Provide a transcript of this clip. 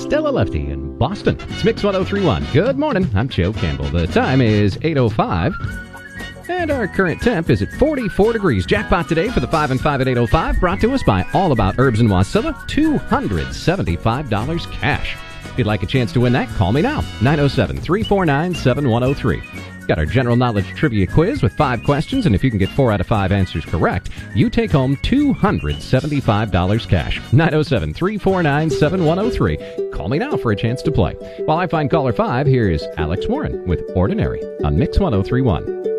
Stella Lefty in Boston. It's Mix 1031. Good morning. I'm Joe Campbell. The time is 8:05. And our current temp is at 44 degrees. Jackpot today for the 5 and 5 at 8:05. Brought to us by All About Herbs in Wasilla. $275 cash. If you'd like a chance to win that, call me now. 907-349-7103. Got our general knowledge trivia quiz with 5 questions, and if you can get 4 out of 5 answers correct, you take home $275 cash. 907-349-7103. Call me now for a chance to play. While I find caller 5, here's Alex Warren with Ordinary on Mix 1031.